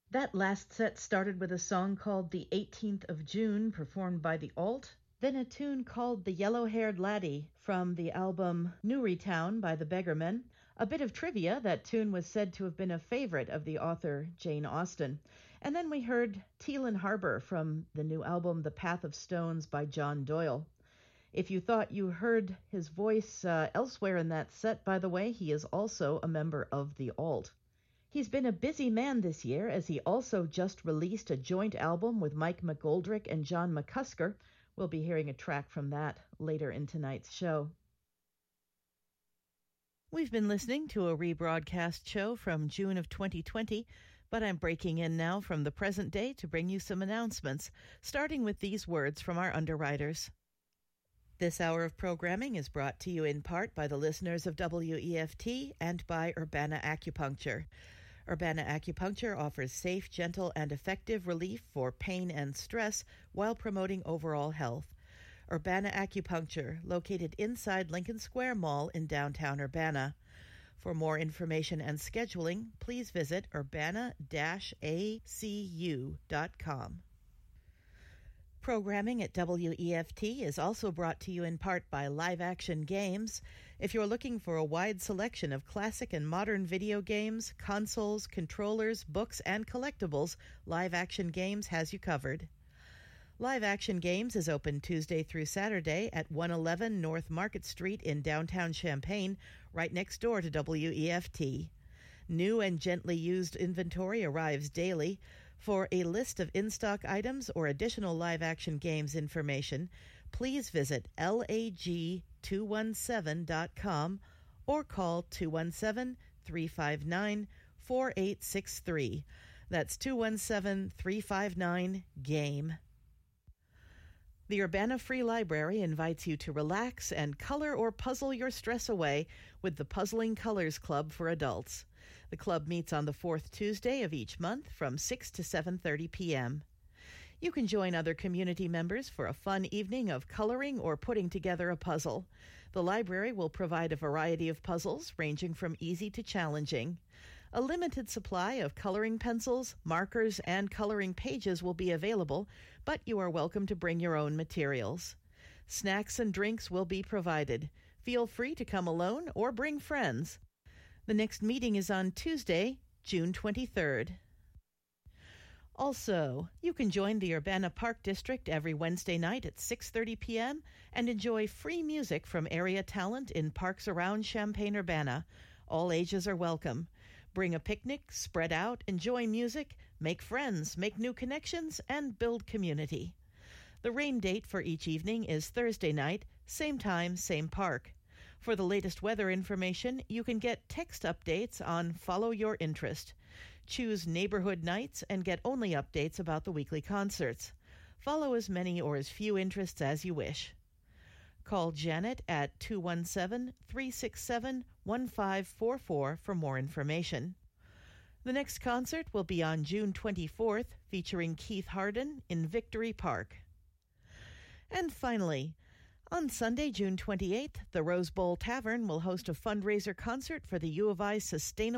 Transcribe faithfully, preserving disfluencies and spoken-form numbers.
That last set started with a song called The eighteenth of June, performed by the Alt, then a tune called The Yellow-Haired Laddie from the album Newrytown by the Beggarmen. A bit of trivia, that tune was said to have been a favorite of the author Jane Austen. And then we heard Teelin Harbor from the new album The Path of Stones by John Doyle. If you thought you heard his voice uh, elsewhere in that set, by the way, he is also a member of the Alt. He's been a busy man this year, as he also just released a joint album with Mike McGoldrick and John McCusker. We'll be hearing a track from that later in tonight's show. We've been listening to a rebroadcast show from June of twenty twenty, but I'm breaking in now from the present day to bring you some announcements, starting with these words from our underwriters. This hour of programming is brought to you in part by the listeners of W E F T and by Urbana Acupuncture. Urbana Acupuncture offers safe, gentle, and effective relief for pain and stress while promoting overall health. Urbana Acupuncture, located inside Lincoln Square Mall in downtown Urbana. For more information and scheduling, please visit urbana dash a c u dot com. Programming at W E F T is also brought to you in part by Live Action Games. If you're looking for a wide selection of classic and modern video games, consoles, controllers, books, and collectibles, Live Action Games has you covered. Live Action Games is open Tuesday through Saturday at one eleven North Market Street in downtown Champaign, right next door to W E F T. New and gently used inventory arrives daily. For a list of in-stock items or additional Live Action Games information, please visit lag two one seven dot com or call two one seven, three five nine, four eight six three. That's two one seven, three five nine, GAME. The Urbana Free Library invites you to relax and color or puzzle your stress away with the Puzzling Colors Club for adults. The club meets on the fourth Tuesday of each month from six to seven thirty p.m. You can join other community members for a fun evening of coloring or putting together a puzzle. The library will provide a variety of puzzles ranging from easy to challenging. A limited supply of coloring pencils, markers, and coloring pages will be available, but you are welcome to bring your own materials. Snacks and drinks will be provided. Feel free to come alone or bring friends. The next meeting is on Tuesday, June twenty-third. Also, you can join the Urbana Park District every Wednesday night at six thirty p.m. and enjoy free music from area talent in parks around Champaign-Urbana. All ages are welcome. Bring a picnic, spread out, enjoy music, make friends, make new connections, and build community. The rain date for each evening is Thursday night, same time, same park. For the latest weather information, you can get text updates on Follow Your Interest. Choose Neighborhood Nights and get only updates about the weekly concerts. Follow as many or as few interests as you wish. Call Janet at two one seven, three six seven, one five four four for more information. The next concert will be on June twenty-fourth, featuring Keith Harden in Victory Park. And finally, on Sunday, June twenty-eighth, the Rose Bowl Tavern will host a fundraiser concert for the U of I Sustainable